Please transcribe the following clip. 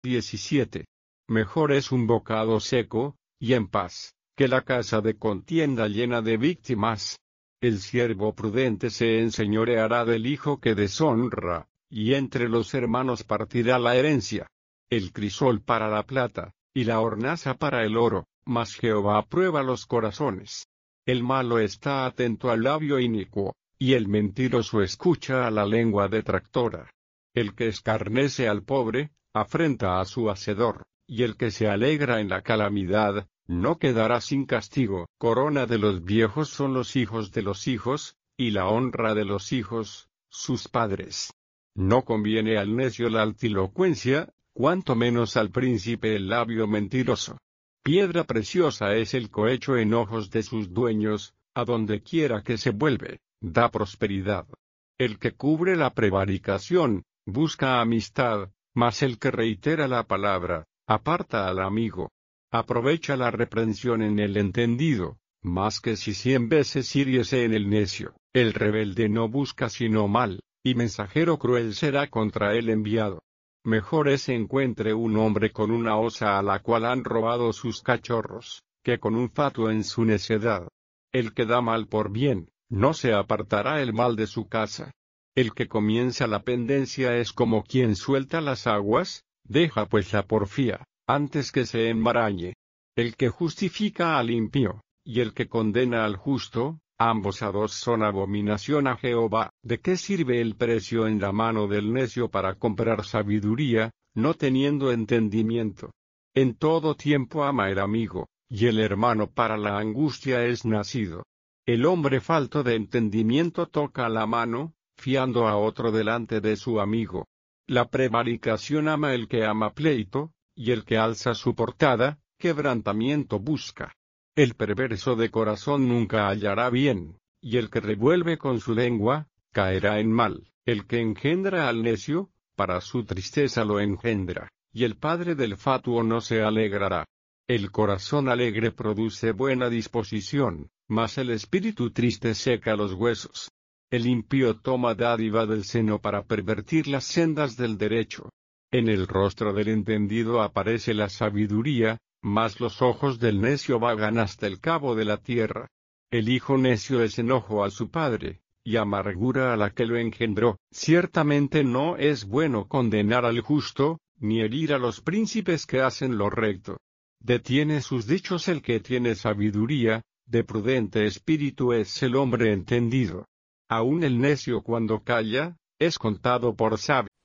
17. Mejor es un bocado seco, y en paz, que la casa de contienda llena de víctimas. El siervo prudente se enseñoreará del hijo que deshonra, y entre los hermanos partirá la herencia. El crisol para la plata, y la hornaza para el oro, mas Jehová prueba los corazones. El malo está atento al labio inicuo, y el mentiroso escucha a la lengua detractora. El que escarnece al pobre, afrenta a su hacedor, y el que se alegra en la calamidad, no quedará sin castigo. Corona de los viejos son los hijos de los hijos, y la honra de los hijos, sus padres. No conviene al necio la altilocuencia, cuanto menos al príncipe el labio mentiroso. Piedra preciosa es el cohecho en ojos de sus dueños, a donde quiera que se vuelve, da prosperidad. El que cubre la prevaricación, busca amistad, mas el que reitera la palabra, aparta al amigo. Aprovecha la reprensión en el entendido, más que si 100 veces hiriese en el necio. El rebelde no busca sino mal, y mensajero cruel será contra él enviado. Mejor es encuentre un hombre con una osa a la cual han robado sus cachorros, que con un fatuo en su necedad. El que da mal por bien, no se apartará el mal de su casa. El que comienza la pendencia es como quien suelta las aguas, deja pues la porfía, antes que se enmarañe. El que justifica al impío, y el que condena al justo, ambos a dos son abominación a Jehová. ¿De qué sirve el precio en la mano del necio para comprar sabiduría, no teniendo entendimiento? En todo tiempo ama el amigo, y el hermano para la angustia es nacido. El hombre falto de entendimiento toca la mano, fiando a otro delante de su amigo. La prevaricación ama el que ama pleito, y el que alza su portada, quebrantamiento busca. El perverso de corazón nunca hallará bien, y el que revuelve con su lengua, caerá en mal. El que engendra al necio, para su tristeza lo engendra, y el padre del fatuo no se alegrará. El corazón alegre produce buena disposición, mas el espíritu triste seca los huesos. El impío toma dádiva del seno para pervertir las sendas del derecho. En el rostro del entendido aparece la sabiduría, mas los ojos del necio vagan hasta el cabo de la tierra. El hijo necio es enojo a su padre, y amargura a la que lo engendró. Ciertamente no es bueno condenar al justo, ni herir a los príncipes que hacen lo recto. Detiene sus dichos el que tiene sabiduría, de prudente espíritu es el hombre entendido. Aun el necio cuando calla, es contado por sabio.